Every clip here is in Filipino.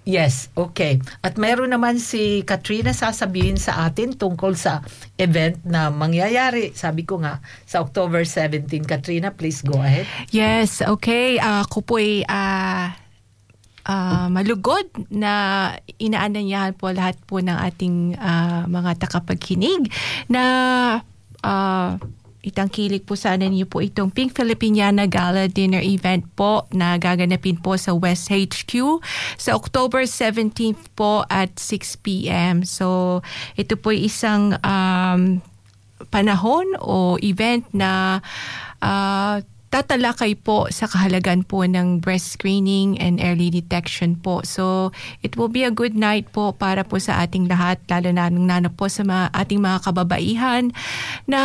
Yes, okay. At meron naman si Katrina sasabihin sa atin tungkol sa event na mangyayari. Sabi ko nga, sa October 17. Katrina, please go ahead. Yes, okay. Ako po'y malugod na inaanyayahan po lahat po ng ating mga takapagkinig na itangkilik po sana niyo po itong Pink Filipiniana Gala Dinner Event po na gaganapin po sa West HQ sa October 17th po at 6 p.m. So, ito po isang panahon o event na tatalakay po sa kahalagan po ng breast screening and early detection po. So, it will be a good night po para po sa ating lahat, lalo na po sa ating mga kababaihan na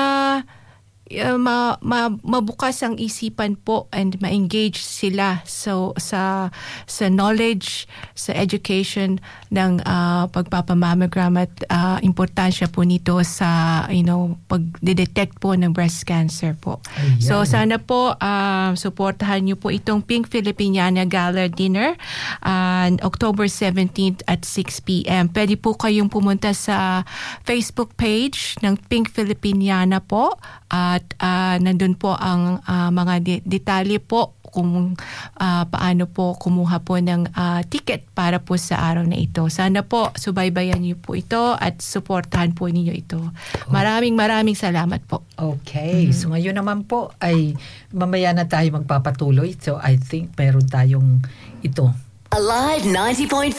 mabukas ang isipan po and ma-engage sila sa knowledge, sa education ng pagpapamammogram at importansya po nito sa pag-detect po ng breast cancer po. Ayan. So sana po suportahan niyo po itong Pink Filipiniana Gala Dinner on October 17th at 6 p.m. Pwede po kayong pumunta sa Facebook page ng Pink Filipiniana po at nandun po ang mga detalye po kung paano po kumuha po ng ticket para po sa araw na ito. Sana po subaybayan niyo po ito at suportahan po ninyo ito. Maraming salamat po. Okay. So ngayon naman po ay mamaya na tayo magpapatuloy. So I think meron tayong ito. Alive 90.5.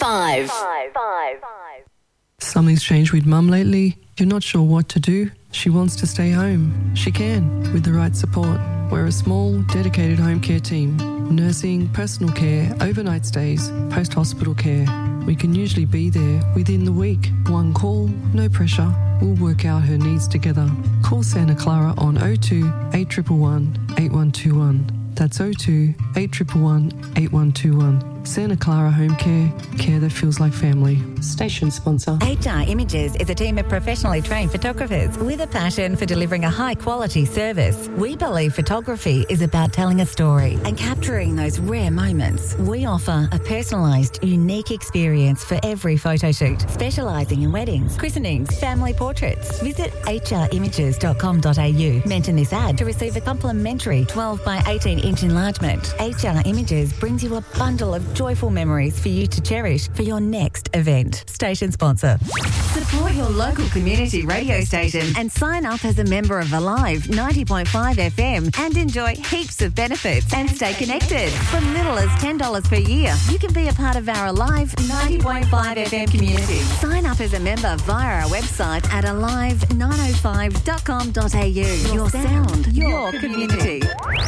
Something's changed with Mum lately. You're not sure what to do. She wants to stay home. She can, with the right support. We're a small, dedicated home care team. Nursing, personal care, overnight stays, post-hospital care. We can usually be there within the week. One call, no pressure. We'll work out her needs together. Call Santa Clara on 02 8111 8121. That's 02 8111 8121. Santa Clara Home Care, care that feels like family. Station sponsor. HR Images is a team of professionally trained photographers with a passion for delivering a high-quality service. We believe photography is about telling a story and capturing those rare moments. We offer a personalised, unique experience for every photo shoot, specialising in weddings, christenings, family portraits. Visit hrimages.com.au. Mention this ad to receive a complimentary 12 by 18-inch enlargement. HR Images brings you a bundle of joyful memories for you to cherish for your next event. Station sponsor. Support your local community radio station And sign up as a member of Alive 90.5 FM and enjoy heaps of benefits and stay connected. From little as $10 per year, you can be a part of our Alive 90.5 FM community. Sign up as a member via our website at alive905.com.au. Your sound, your community.